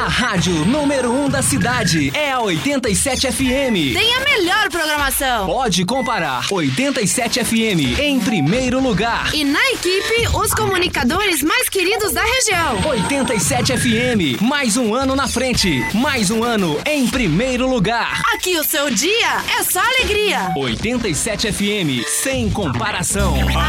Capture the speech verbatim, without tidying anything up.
rádio número um da cidade é a oitenta e sete F M. Tem a melhor programação. Pode comparar. oitenta e sete F M em primeiro lugar. E na equipe, os comunicadores mais queridos da região. oitenta e sete F M, mais um ano na frente. Mais um ano em primeiro lugar. Aqui o seu dia é só alegria. oitenta e sete F M, sem comparação.